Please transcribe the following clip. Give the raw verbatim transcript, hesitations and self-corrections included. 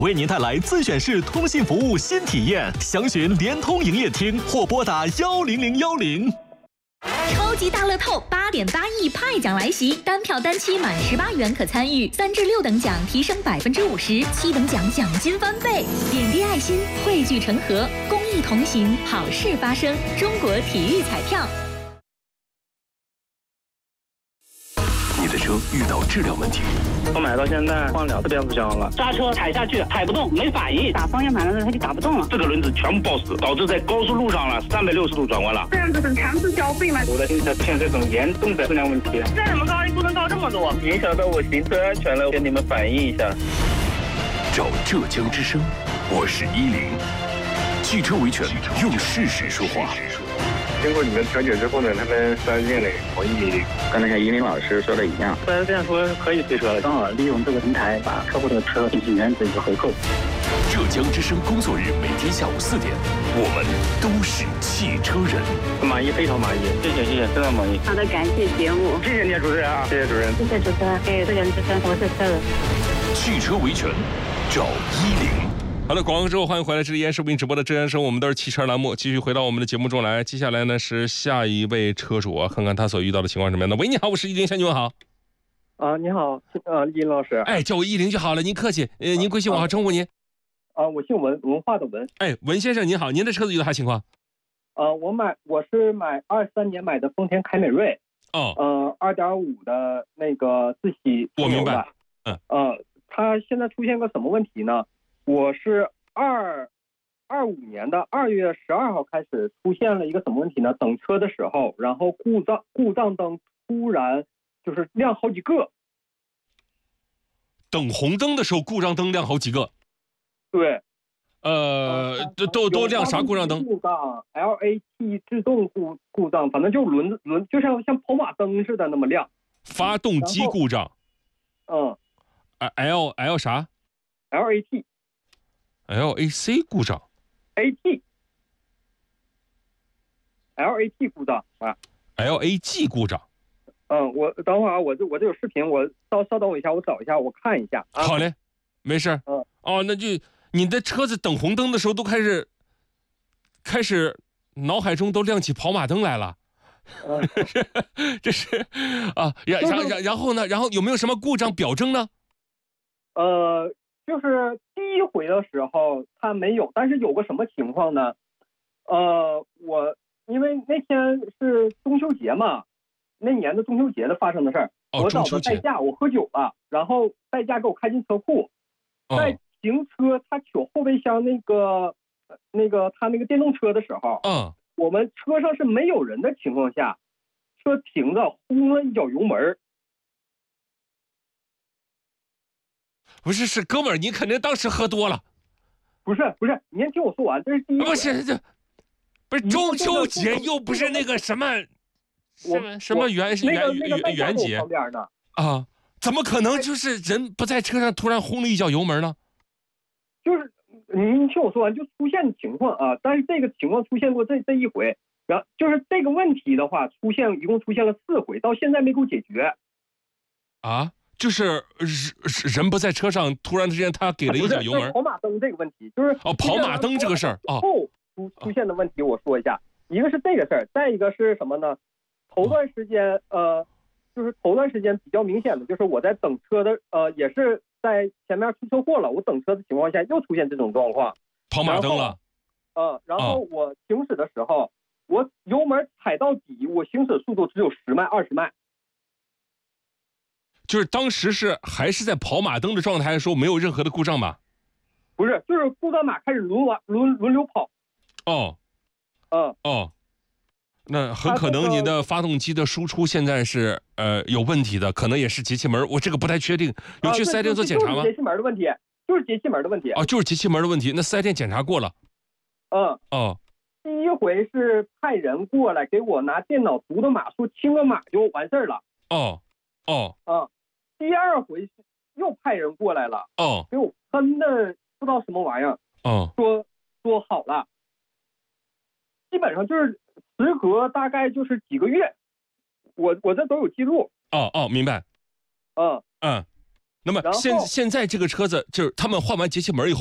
为您带来自选式通信服务新体验，详询联通营业厅或拨打幺零零幺零。 超级大乐透八点八亿派奖来袭，单票单期满十八元可参与，三至六等奖提升百分之五十，七等奖奖金翻倍。点滴爱心，汇聚成河，公益同行，好事发生。中国体育彩票。 你的车遇到质量问题， 我买到现在换了四遍不香了， 刹车踩下去踩不动，没反应， 打方向盘的时候它就打不动了， 这个轮子全部抱死，导致在高速路上了三百六十度转弯了。 这样子很强制交费吗？ 我的新车出现这种严重的质量问题， 再怎么高不能高这么多， 影响到我行车安全了，跟你们反映一下。 找浙江之声，我是依林，汽车维权用事实说话。 经过你们调解之后呢，他们四 S 店里同意， 刚才像依林老师说的一样， 四 S 店说可以退车了， 刚好利用这个平台把客户的车进行原则一个回购。 浙江之声工作日每天下午四点，我们都是汽车人。 满意，非常满意，谢谢谢谢，非常满意。 好的，感谢节目， 谢谢你主持人啊，谢谢主任， 谢谢主持人，给浙江之声，我是车人。 汽车维权，找依林。 好的，广告之后欢迎回来，这里依然是为您直播的浙江生，我们都是汽车栏目，继续回到我们的节目中来。接下来呢是下一位车主啊，看看他所遇到的情况是什么样的。喂，你好，我是依林，向你问好。 啊，你好，呃，依林老师。 哎，叫我依林就好了，您客气。呃，您贵姓？我好称呼您。 啊，我姓文，文化的文。 哎，文先生您好，您的车子遇到啥情况？ 呃，我买我是买二三年买的丰田凯美瑞。 哦。 呃，二点五的那个自吸。 我明白。嗯。 呃，它现在出现个什么问题呢？我是二二五年的二月十二号开始出现了一个什么问题呢？等车的时候，然后故障故障灯突然就是亮好几个。 等红灯的时候，故障灯亮好几个。 对。 呃，都都都亮啥故障灯？ 故障 L A T 自动故故障，反正就轮轮就像像跑马灯似的那么亮。 发动机故障。 嗯。 L L 啥 ？L A T。 L A C 故障 ，A T，L A T 故障啊 ，L A G 故障。 嗯，我等会儿啊，我这我这有视频，我稍稍等我一下，我找一下，我看一下啊。 好嘞，没事。 嗯。 哦，那就你的车子等红灯的时候都开始，开始脑海中都亮起跑马灯来了。 嗯， 这是啊，然然然然后呢？然后有没有什么故障表征呢？ 呃。就是第一回的时候他没有，但是有个什么情况呢？呃，我因为那天是中秋节嘛，那年的中秋节的发生的事儿， 哦、 我找他代驾，我喝酒了，然后代驾给我开进车库， 哦、 在停车他取后备箱那个那个他那个电动车的时候， 嗯， 我们车上是没有人的情况下，车停着轰了一脚油门。 不是，是哥们儿，你肯定当时喝多了。 不是不是，你先听我说完，这是第一。 不是这，不是中秋节，又不是那个什么什么什么元元元元节啊？怎么可能就是人不在车上突然轰了一脚油门呢？ 就是您听我说完，就出现的情况啊，但是这个情况出现过这这一回，然后就是这个问题的话，出现一共出现了四回，到现在没给我解决。 啊？就是人不在车上，突然之间他给了一脚油门。 跑马灯这个问题，就是哦，跑马灯这个事儿哦。 后出出现的问题，我说一下，一个是这个事儿，再一个是什么呢？头段时间，呃，就是头段时间比较明显的，就是我在等车的，呃，也是在前面出车祸了，我等车的情况下又出现这种状况， 跑马灯了。 呃，然后我行驶的时候，我油门踩到底，我行驶速度只有十迈、二十迈。 就是当时是还是在跑马灯的状态的时候，没有任何的故障码。 不是，就是故障码开始轮完轮轮流跑。 哦， 嗯哦，那很可能你的发动机的输出现在是呃有问题的，可能也是节气门，我这个不太确定。有去四 S 店做检查吗？ 就是节气门的问题，就是节气门的问题。 哦，就是节气门的问题。那四 S 店检查过了。 嗯。 哦。 第一回是派人过来给我拿电脑读的码，说清个码就完事儿了。 哦。哦。 嗯。第二回又派人过来了， 哦， 给我喷的不知道什么玩意儿， 哦， 说说好了，基本上就是时隔大概就是几个月，我我这都有记录。 哦哦，明白。 嗯嗯， 那么现现在这个车子就是他们换完节气门以后。